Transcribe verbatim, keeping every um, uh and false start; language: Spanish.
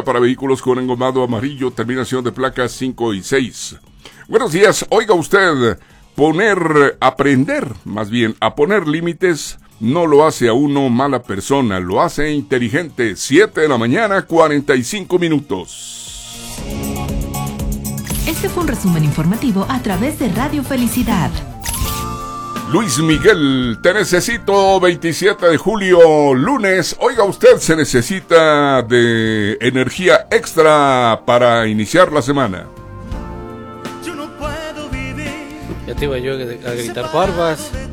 para vehículos con engomado amarillo, terminación de placas cinco y seis. Buenos días, oiga usted, poner, aprender, más bien, a poner límites no lo hace a uno mala persona, lo hace inteligente. Siete de la mañana, cuarenta y cinco minutos. Este fue un resumen informativo a través de Radio Felicidad. Luis Miguel, te necesito, veintisiete de julio, lunes. Oiga usted, se necesita de energía extra para iniciar la semana. Ya te iba yo a gritar barbas.